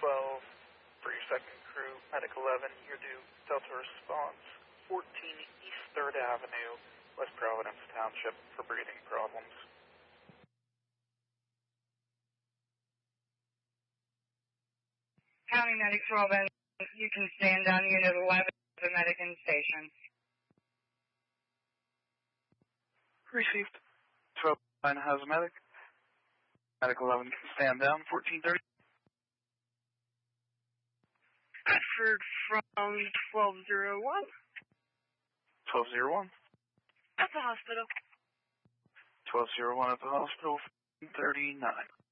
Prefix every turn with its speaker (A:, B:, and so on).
A: 12 for your second crew. Medic 11, you're due Delta response. 14 East 3rd Avenue, West Providence Township for breathing problems.
B: County Medic 12, you can stand down Unit 11, the medic in station.
A: Received. 12 has a medic. Medic 11 can stand down. 1430.
B: Ashford from 1201.
A: 1201.
B: At the hospital.
A: 1201 at the hospital. 39.